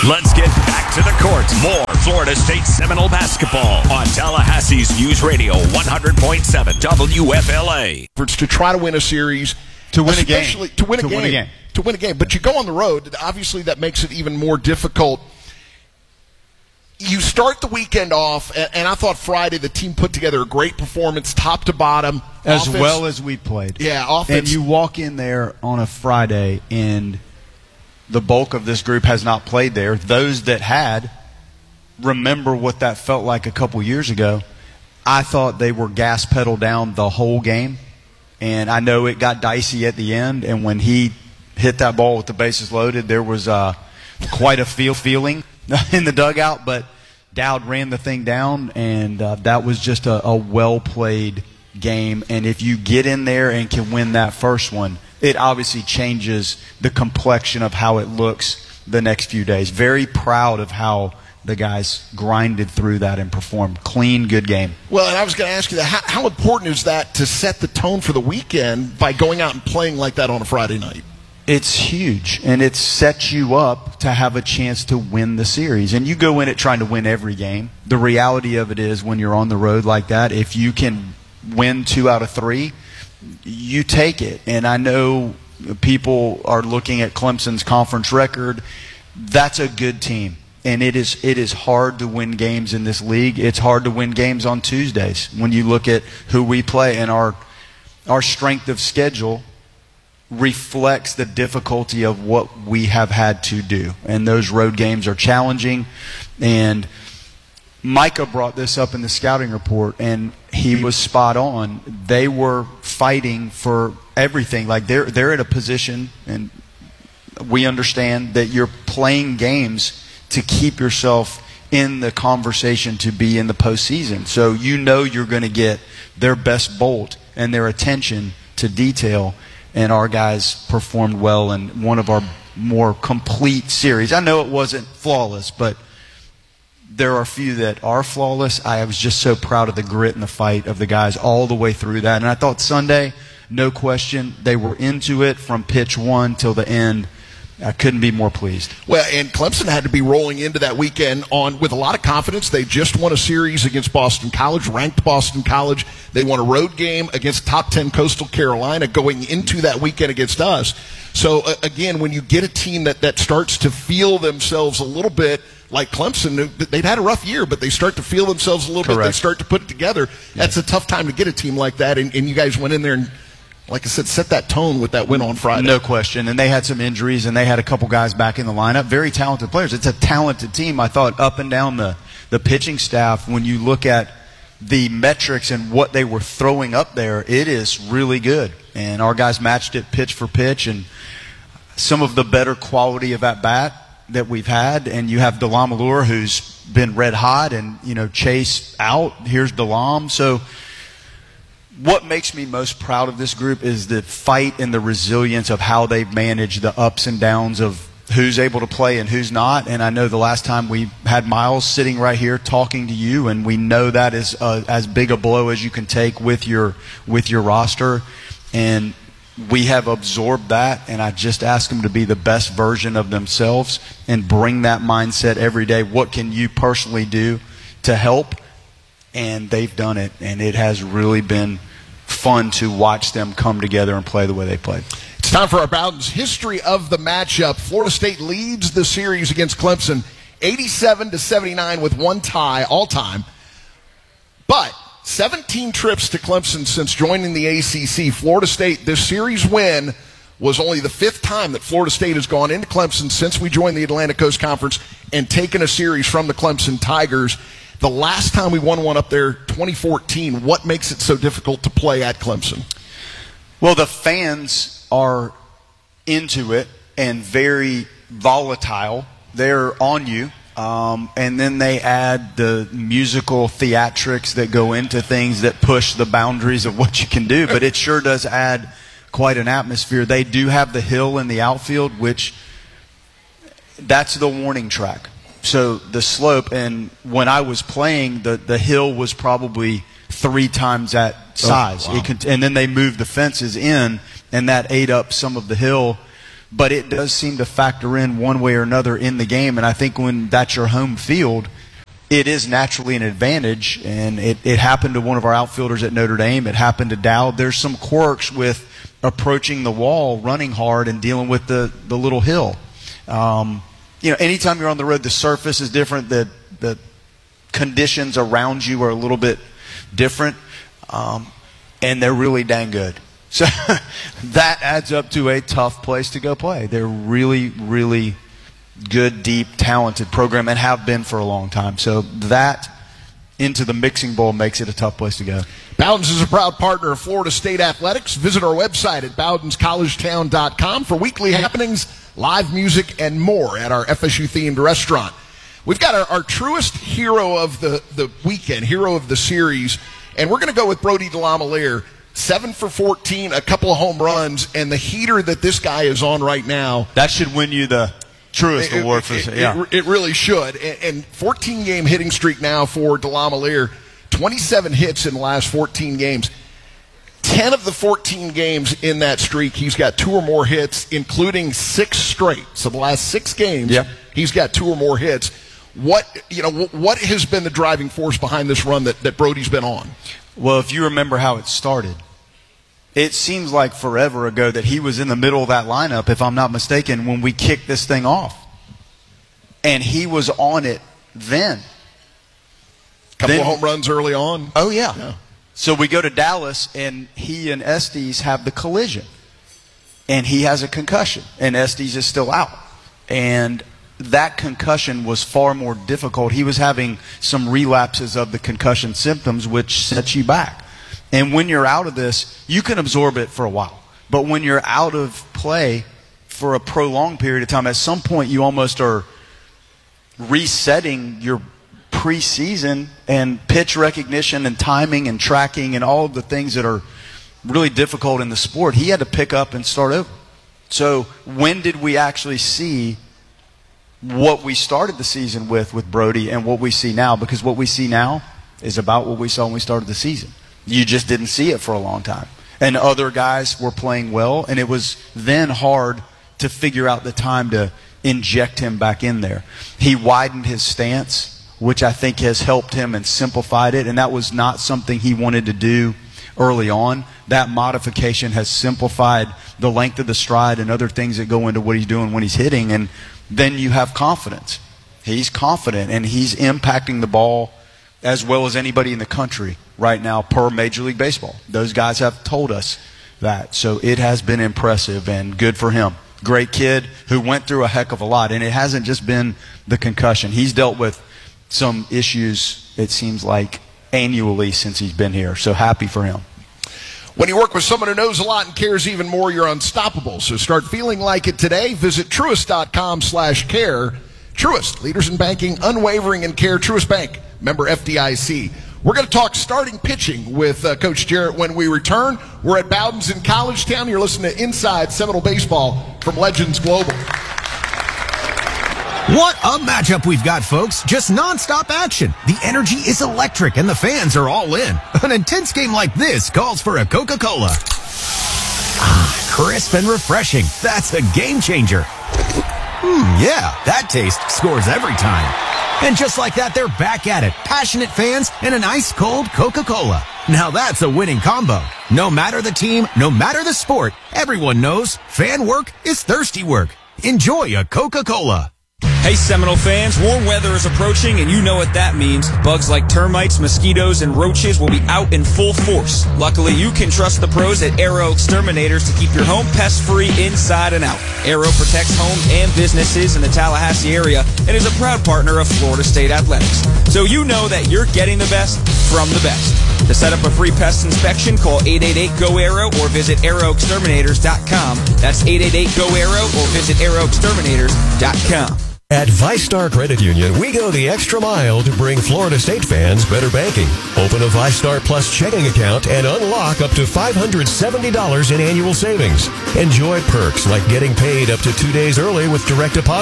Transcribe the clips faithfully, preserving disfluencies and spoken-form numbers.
Let's get back to the court. More Florida State Seminole basketball on Tallahassee's News Radio one hundred point seven W F L A. To try to win a series. To win a game. To win a to game. Win a game. To win a game. But you go on the road, obviously that makes it even more difficult. You start the weekend off, and, and I thought Friday the team put together a great performance, top to bottom. As offense, well as we played. Yeah, offense. And you walk in there on a Friday, and the bulk of this group has not played there. Those that had remember what that felt like a couple years ago. I thought they were gas pedal down the whole game. And I know it got dicey at the end, and when he hit that ball with the bases loaded, there was uh, quite a feel feeling in the dugout. But Dowd ran the thing down, and uh, that was just a, a well-played game. And if you get in there and can win that first one, it obviously changes the complexion of how it looks the next few days. Very proud of how the guys grinded through that and performed. Clean, good game. Well, and I was going to ask you that. How, how important is that to set the tone for the weekend by going out and playing like that on a Friday night? It's huge, and it sets you up to have a chance to win the series. And you go in it trying to win every game. The reality of it is when you're on the road like that, if you can win two out of three, you take it. And I know people are looking at Clemson's conference record. That's a good team. And it is it is hard to win games in this league. It's hard to win games on Tuesdays when you look at who we play. And our our strength of schedule reflects the difficulty of what we have had to do. And those road games are challenging. And Micah brought this up in the scouting report, and he was spot on. They were fighting for everything. Like they're they're in a position, and we understand that you're playing games to keep yourself in the conversation to be in the postseason. So you know you're going to get their best bolt and their attention to detail, and our guys performed well in one of our more complete series. I know it wasn't flawless, but there are a few that are flawless. I was just so proud of the grit and the fight of the guys all the way through that. And I thought Sunday, no question, they were into it from pitch one till the end. I couldn't be more pleased. Well, and Clemson had to be rolling into that weekend on with a lot of confidence. They just won a series against Boston College, ranked Boston College. They won a road game against top ten Coastal Carolina going into that weekend against us. So, uh, again, when you get a team that, that starts to feel themselves a little bit like Clemson, they'd had a rough year, but they start to feel themselves a little Correct. bit. They start to put it together. Yeah. That's a tough time to get a team like that, and, and you guys went in there and, like I said, set that tone with that win on Friday. No question. And they had some injuries, and they had a couple guys back in the lineup. Very talented players. It's a talented team. I thought up and down the, the pitching staff, when you look at the metrics and what they were throwing up there, it is really good. And our guys matched it pitch for pitch, and some of the better quality of at-bat that we've had. And you have DeLam Allure, who's been red hot, and, you know, Chase out. Here's DeLam. So what makes me most proud of this group is the fight and the resilience of how they've managed the ups and downs of who's able to play and who's not. And I know the last time we had Miles sitting right here talking to you, and we know that is uh, as big a blow as you can take with your with your roster. And we have absorbed that, and I just ask them to be the best version of themselves and bring that mindset every day. What can you personally do to help? And they've done it, and it has really been fun to watch them come together and play the way they played. It's time for our Bowden's history of the matchup. Florida State leads the series against Clemson eighty-seven to seventy-nine with one tie all time. But seventeen trips to Clemson since joining the A C C. Florida State, this series win was only the fifth time that Florida State has gone into Clemson since we joined the Atlantic Coast Conference and taken a series from the Clemson Tigers. The last time we won one up there, twenty fourteen. What makes it so difficult to play at Clemson? Well, the fans are into it and very volatile. They're on you. Um, and then they add the musical theatrics that go into things that push the boundaries of what you can do. But it sure does add quite an atmosphere. They do have the hill in the outfield, which that's the warning track. So the slope, and when I was playing, the, the hill was probably three times that size. Oh, wow. It could, and then they moved the fences in, and that ate up some of the hill. but it does seem to factor in one way or another in the game. And I think when that's your home field, it is naturally an advantage. And it, it happened to one of our outfielders at Notre Dame. It happened to Dowd. There's some quirks with approaching the wall, running hard, and dealing with the, the little hill. Um, you know, anytime you're on the road, the surface is different. The, the conditions around you are a little bit different. Um, and they're really dang good. So that adds up to a tough place to go play. They're really, really good, deep, talented program and have been for a long time. So that into the mixing bowl makes it a tough place to go. Bowden's is a proud partner of Florida State Athletics. Visit our website at bowdens college town dot com for weekly happenings, live music, and more at our F S U-themed restaurant. We've got our, our truest hero of the, the weekend, hero of the series, and we're going to go with Brody DeLamielleure. seven for fourteen, a couple of home runs, and the heater that this guy is on right now. That should win you the truest it, award for it, this. It, yeah. it, it really should. And fourteen-game hitting streak now for DeLamielleure. twenty-seven hits in the last fourteen games. ten of the fourteen games in that streak, he's got two or more hits, including six straight. So the last six games, yep. he's got two or more hits. What you know? What has been the driving force behind this run that, that Brody's been on? Well, if you remember how it started, it seems like forever ago that he was in the middle of that lineup, if I'm not mistaken, when we kicked this thing off. And he was on it then. Couple then, of home runs early on. Oh, yeah. yeah. So we go to Dallas, and he and Estes have the collision. And he has a concussion, and Estes is still out. And that concussion was far more difficult. He was having some relapses of the concussion symptoms, which sets you back. And when you're out of this, you can absorb it for a while. But when you're out of play for a prolonged period of time, at some point you almost are resetting your preseason and pitch recognition and timing and tracking and all of the things that are really difficult in the sport. He had to pick up and start over. So when did we actually see what we started the season with with Brody and what we see now? Because what we see now is about what we saw when we started the season. You just didn't see it for a long time. And other guys were playing well, and it was then hard to figure out the time to inject him back in there. He widened his stance, which I think has helped him and simplified it, and that was not something he wanted to do early on. That modification has simplified the length of the stride and other things that go into what he's doing when he's hitting, and then you have confidence. He's confident, and he's impacting the ball as well as anybody in the country right now per Major League Baseball. Those guys have told us that. So it has been impressive and good for him. Great kid who went through a heck of a lot, and it hasn't just been the concussion. He's dealt with some issues, it seems like, annually since he's been here. So happy for him. When you work with someone who knows a lot and cares even more, you're unstoppable. So start feeling like it today. Visit truist.com slash care. Truist, leaders in banking, unwavering in care. Truist Bank, member F D I C. We're going to talk starting pitching with uh, Coach Jarrett when we return. We're at Bowden's in College Town. You're listening to Inside Seminole Baseball from Legends Global. What a matchup we've got, folks. Just nonstop action. The energy is electric and the fans are all in. An intense game like this calls for a Coca-Cola. Ah, crisp and refreshing. That's a game changer. Hmm, yeah, that taste scores every time. And just like that, they're back at it. Passionate fans and an ice-cold Coca-Cola. Now that's a winning combo. No matter the team, no matter the sport, everyone knows fan work is thirsty work. Enjoy a Coca-Cola. Hey Seminole fans, warm weather is approaching and you know what that means. Bugs like termites, mosquitoes, and roaches will be out in full force. Luckily, you can trust the pros at Aero Exterminators to keep your home pest-free inside and out. Aero protects homes and businesses in the Tallahassee area and is a proud partner of Florida State Athletics. So you know that you're getting the best from the best. To set up a free pest inspection, call eight eight eight, G O, A R O or visit aero exterminators dot com. That's eight eight eight, G O, A R O or visit aero exterminators dot com. At VyStar Credit Union, we go the extra mile to bring Florida State fans better banking. Open a VyStar Plus checking account and unlock up to five hundred seventy dollars in annual savings. Enjoy perks like getting paid up to two days early with direct deposit.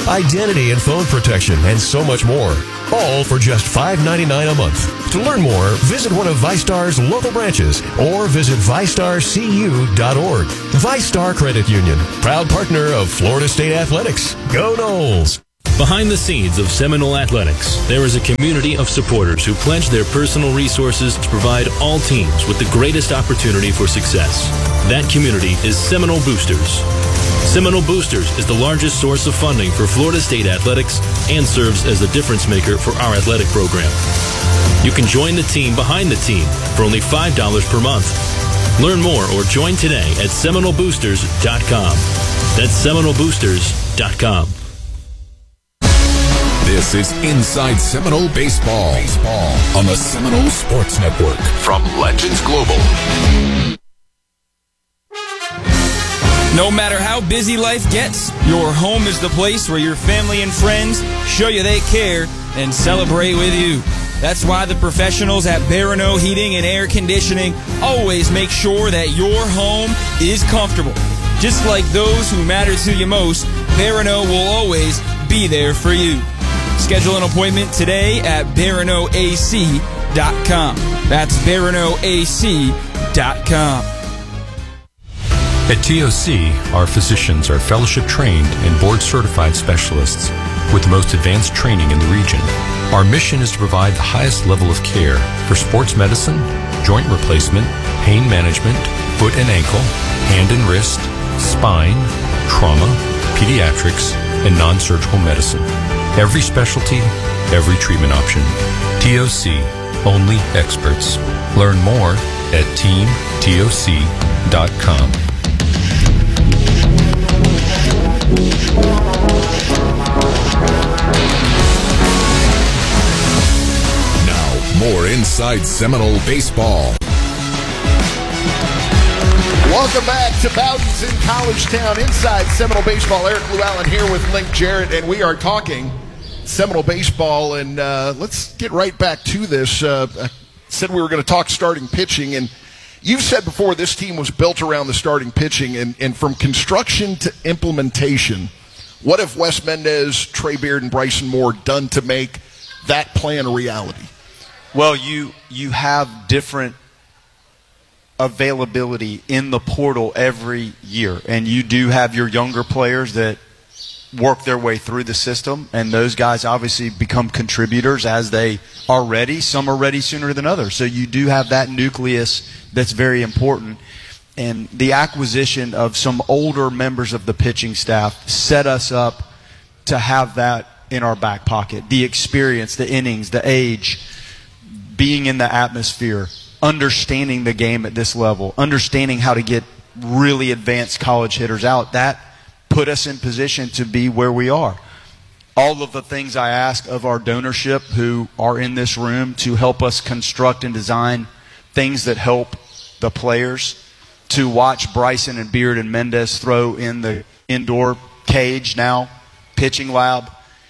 identity and phone protection, and so much more. All for just five dollars and ninety-nine cents a month. To learn more, visit one of ViStar's local branches or visit vi star c u dot org. ViStar Credit Union, proud partner of Florida State Athletics. Go Noles! Behind the scenes of Seminole Athletics, there is a community of supporters who pledge their personal resources to provide all teams with the greatest opportunity for success. That community is Seminole Boosters. Seminole Boosters is the largest source of funding for Florida State Athletics and serves as the difference maker for our athletic program. You can join the team behind the team for only five dollars per month. Learn more or join today at seminole boosters dot com. That's seminole boosters dot com. This is Inside Seminole Baseball. Baseball on the Seminole Sports Network from Legends Global. No matter how busy life gets, your home is the place where your family and friends show you they care and celebrate with you. That's why the professionals at Barano Heating and Air Conditioning always make sure that your home is comfortable. Just like those who matter to you most, Barano will always be there for you. Schedule an appointment today at barano a c dot com. That's barano a c dot com. At T O C, our physicians are fellowship-trained and board-certified specialists with the most advanced training in the region. Our mission is to provide the highest level of care for sports medicine, joint replacement, pain management, foot and ankle, hand and wrist, spine, trauma, pediatrics, and non-surgical medicine. Every specialty, every treatment option. T O C, only experts. Learn more at team toc dot com. Now, more Inside Seminole Baseball. Welcome back to Bowden's in College Town, Inside Seminole Baseball. Eric Llewellyn here with Link Jarrett, and we are talking Seminole Baseball, and uh, let's get right back to this. Uh, I said we were going to talk starting pitching, and you've said before this team was built around the starting pitching, and, and from construction to implementation, what have Wes Mendez, Trey Beard, and Bryson Moore done to make that plan a reality? Well, you you have different availability in the portal every year, and you do have your younger players that work their way through the system, and those guys obviously become contributors as they are ready. Some are ready sooner than others, so you do have that nucleus that's very important. And the acquisition of some older members of the pitching staff set us up to have that in our back pocket. The experience, the innings, the age, being in the atmosphere, understanding the game at this level, understanding how to get really advanced college hitters out, that put us in position to be where we are. All of the things I ask of our donorship who are in this room to help us construct and design things that help the players, to watch Bryson and Beard and Mendez throw in the indoor cage now, pitching lab,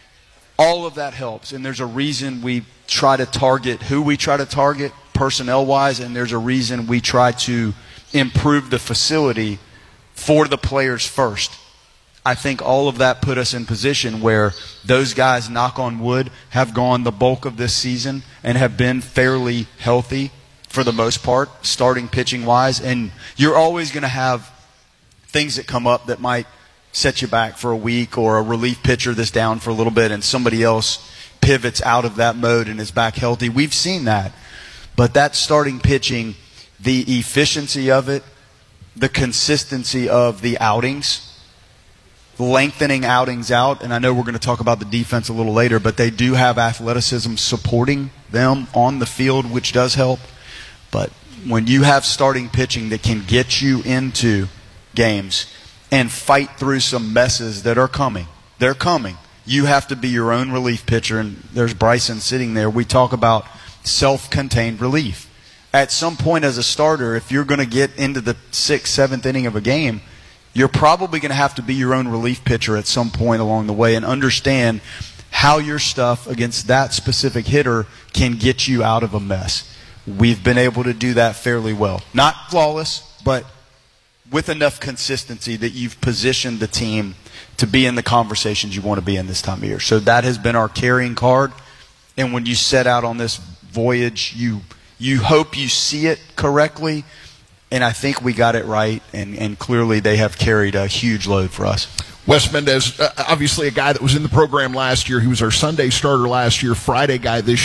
all of that helps. And there's a reason we try to target who we try to target personnel-wise, and there's a reason we try to improve the facility for the players first. I think all of that put us in position where those guys, knock on wood, have gone the bulk of this season and have been fairly healthy for the most part, starting pitching-wise. And you're always going to have things that come up that might set you back for a week, or a relief pitcher that's down for a little bit and somebody else pivots out of that mode and is back healthy. We've seen that. But that starting pitching, the efficiency of it, the consistency of the outings, lengthening outings out, and I know we're going to talk about the defense a little later, but they do have athleticism supporting them on the field, which does help. But when you have starting pitching that can get you into games and fight through some messes that are coming, they're coming. You have to be your own relief pitcher, and there's Bryson sitting there. We talk about self-contained relief. At some point as a starter, if you're going to get into the sixth, seventh inning of a game, you're probably going to have to be your own relief pitcher at some point along the way and understand how your stuff against that specific hitter can get you out of a mess. We've been able to do that fairly well. Not flawless, but with enough consistency that you've positioned the team to be in the conversations you want to be in this time of year. So that has been our carrying card. And when you set out on this voyage, you you hope you see it correctly. And I think we got it right. And, and clearly they have carried a huge load for us. Wes Mendez, uh, obviously a guy that was in the program last year. He was our Sunday starter last year, Friday guy this